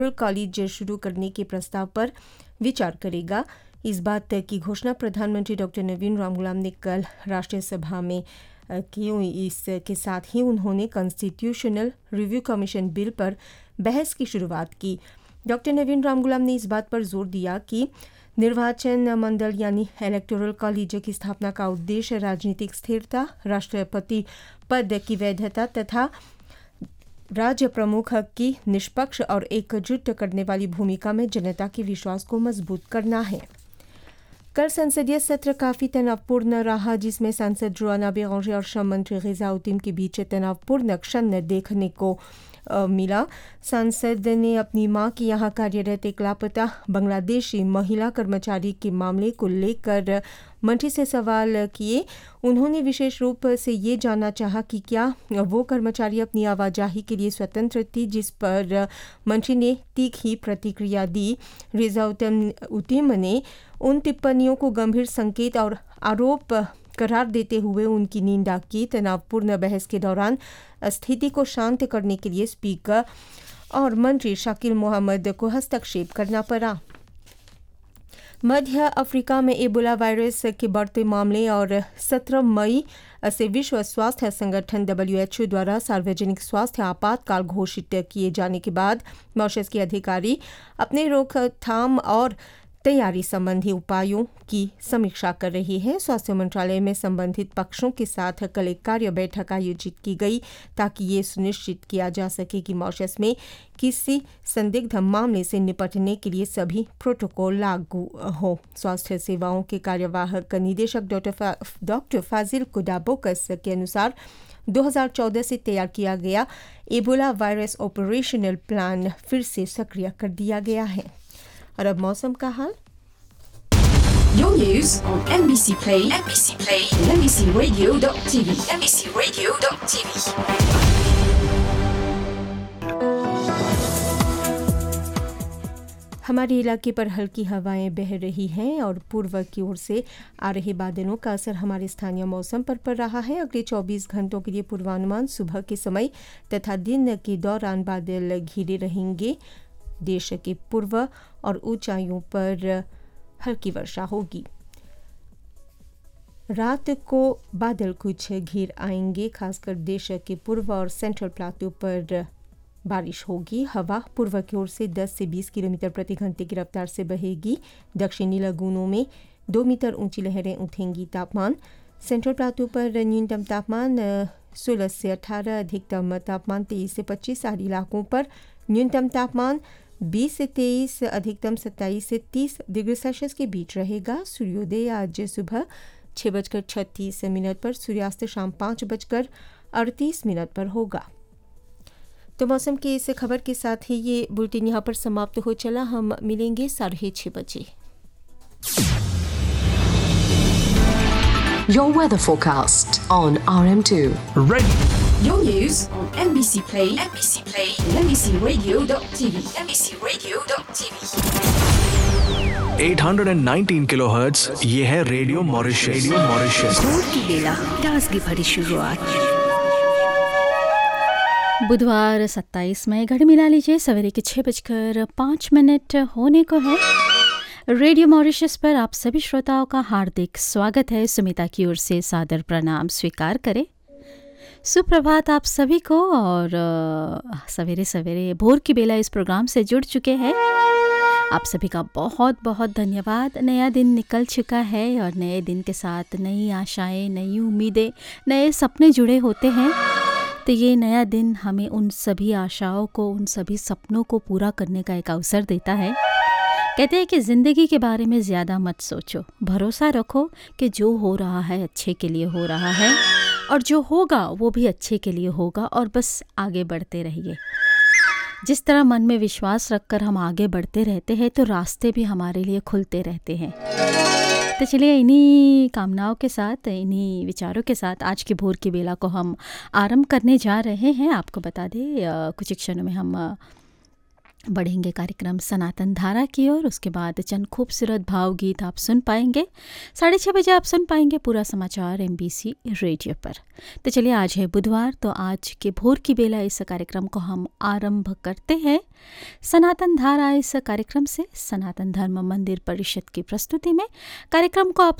College शुरू करने के प्रस्ताव पर विचार करेगा। इस बात की घोषणा प्रधानमंत्री डॉक्टर नवीन रामगुलाम ने कल राष्ट्रीय सभा में की। इसके साथ ही उन्होंने कॉन्स्टिट्यूशनल रिव्यू कमीशन बिल पर बहस की शुरुआत की। डॉक्टर नवीन रामगुलाम ने इस बात पर जोर दिया कि निर्वाचन मंडल यानी इलेक्टोरल कॉलेज की स्थापना का उद्देश्य राजनीतिक स्थिरता, राष्ट्रपति पद की वैधता तथा राज्य प्रमुख की निष्पक्ष और एकजुट करने वाली भूमिका में जनता के विश्वास को मजबूत करना है। कल संसदीय सत्र काफी तनावपूर्ण रहा, जिसमें सांसद जोआना बेरांजे और श्रम मंत्री गिजाउद्दीन के बीच तनावपूर्ण क्षण देखने को मिला। सांसद ने अपनी मां की यहां कार्यरत एक लापता बांग्लादेशी महिला कर्मचारी के मामले को लेकर मंत्री से सवाल किए। उन्होंने विशेष रूप से ये जानना चाहा कि क्या वो कर्मचारी अपनी आवाजाही के लिए स्वतंत्र थी, जिस पर मंत्री ने तीखी प्रतिक्रिया दी। रिजाउद्दीन ने उन टिप्पणियों को गंभीर संकेत और आरोप करार देते हुए उनकी निंदा की। तनावपूर्ण बहस के दौरान स्थिति को शांत करने के लिए स्पीकर और मंत्री शाकिल मोहम्मद को हस्तक्षेप करना पड़ा। मध्य अफ्रीका में एबोला वायरस के बढ़ते मामले और 17 मई से विश्व स्वास्थ्य संगठन WHO द्वारा सार्वजनिक स्वास्थ्य आपातकाल घोषित किए जाने के बाद मॉरिशस के अधिकारी अपने रोकथाम और तैयारी संबंधी उपायों की समीक्षा कर रही है। स्वास्थ्य मंत्रालय में संबंधित पक्षों के साथ कल एक कार्य बैठक आयोजित की गई ताकि ये सुनिश्चित किया जा सके कि मॉरिशस में किसी संदिग्ध मामले से निपटने के लिए सभी प्रोटोकॉल लागू हो। स्वास्थ्य सेवाओं के कार्यवाहक निदेशक डॉक्टर फाजिल कुडाबोकस के अनुसार 2014 से तैयार किया गया एबोला वायरस ऑपरेशनल प्लान फिर से सक्रिय कर दिया गया है। और अब मौसम का हाल। Your news on NBC Play, NBC Play, and NBCRadio.tv, NBCRadio.tv. हमारे इलाके पर हल्की हवाएं बह रही हैं और पूर्व की ओर से आ रहे बादलों का असर हमारे स्थानीय मौसम पर पड़ रहा है। अगले 24 घंटों के लिए पूर्वानुमान सुबह के समय तथा दिन के दौरान बादल घिरे रहेंगे। देश के पूर्व और ऊंचाइयों पर हल्की वर्षा होगी। रात को बादल कुछ घिर आएंगे, खासकर देश के पूर्व और सेंट्रल प्लाटो पर बारिश होगी। हवा पूर्व की ओर से 10 से 20 किलोमीटर प्रति घंटे की रफ्तार से बहेगी। दक्षिणी लगूनों में 2 मीटर ऊंची लहरें उठेंगी। तापमान सेंट्रल प्लाटो पर न्यूनतम तापमान 16 से 18, अधिकतम तापमान 23 से 25, सारी इलाकों पर न्यूनतम तापमान 20 से 23, अधिकतम 27 से 30 डिग्री सेल्सियस के बीच रहेगा। सूर्योदय आज सुबह 6:36 पर, सूर्यास्त शाम 5:38 पर होगा। तो मौसम की इस खबर के साथ ही ये बुलेटिन यहाँ पर समाप्त हो चला। हम मिलेंगे 6:30 बजे। Your weather forecast on RM2. Ready. Your news on NBC Play, NBC Play, and NBCRadio.tv, NBCRadio.tv. 819 kilohertz, ये है रेडियो मॉरिशस। भोर की बेला, ताजगी भरी शुरुआत। बुधवार 27 मई, घड़ी मिला लीजिए, सवेरे के 6:05 होने को है। रेडियो मॉरिशस पर आप सभी श्रोताओं का हार्दिक स्वागत है। सुमिता की ओर से सादर प्रणाम स्वीकार करें। सुप्रभात आप सभी को। और सवेरे सवेरे भोर की बेला इस प्रोग्राम से जुड़ चुके हैं, आप सभी का बहुत बहुत धन्यवाद। नया दिन निकल चुका है और नए दिन के साथ नई आशाएं, नई उम्मीदें, नए सपने जुड़े होते हैं। तो ये नया दिन हमें उन सभी आशाओं को, उन सभी सपनों को पूरा करने का एक अवसर देता है। कहते हैं कि ज़िंदगी के बारे में ज़्यादा मत सोचो, भरोसा रखो कि जो हो रहा है अच्छे के लिए हो रहा है और जो होगा वो भी अच्छे के लिए होगा, और बस आगे बढ़ते रहिए। जिस तरह मन में विश्वास रखकर हम आगे बढ़ते रहते हैं तो रास्ते भी हमारे लिए खुलते रहते हैं। तो चलिए इन्हीं कामनाओं के साथ, इन्हीं विचारों के साथ आज की भोर की बेला को हम आरंभ करने जा रहे हैं। आपको बता दें कुछ क्षणों में हम बढ़ेंगे कार्यक्रम सनातन धारा की ओर। उसके बाद चंद खूबसूरत भावगीत आप सुन पाएंगे। 6:30 बजे आप सुन पाएंगे पूरा समाचार MBC रेडियो पर। तो चलिए, आज है बुधवार, तो आज के भोर की बेला इस कार्यक्रम को हम आरंभ करते हैं सनातन धारा इस कार्यक्रम से। सनातन धर्म मंदिर परिषद की प्रस्तुति में कार्यक्रम को आप